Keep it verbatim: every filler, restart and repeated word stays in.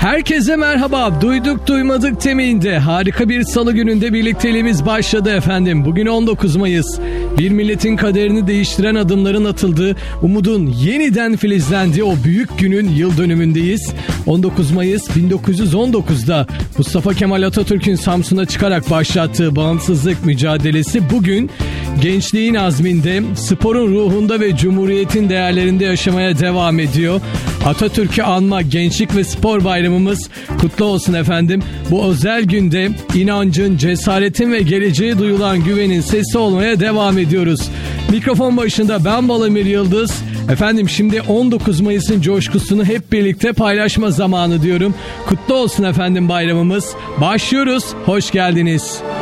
Herkese merhaba. Duyduk duymadık demeyinde harika bir salı gününde birlikteliğimiz başladı efendim. Bugün on dokuz Mayıs. Bir milletin kaderini değiştiren adımların atıldığı, umudun yeniden filizlendiği o büyük günün yıl dönümündeyiz. on dokuz Mayıs bin dokuz yüz on dokuzda Mustafa Kemal Atatürk'ün Samsun'a çıkarak başlattığı bağımsızlık mücadelesi bugün gençliğin azminde, sporun ruhunda ve cumhuriyetin değerlerinde yaşamaya devam ediyor. Atatürk'ü anma Gençlik ve Spor Bayramımız kutlu olsun efendim. Bu özel günde inancın, cesaretin ve geleceğe duyulan güvenin sesi olmaya devam ediyoruz. Mikrofon başında ben Balamir Yıldız. Efendim şimdi on dokuz Mayıs'ın coşkusunu hep birlikte paylaşma zamanı diyorum. Kutlu olsun efendim bayramımız. Başlıyoruz. Hoş geldiniz.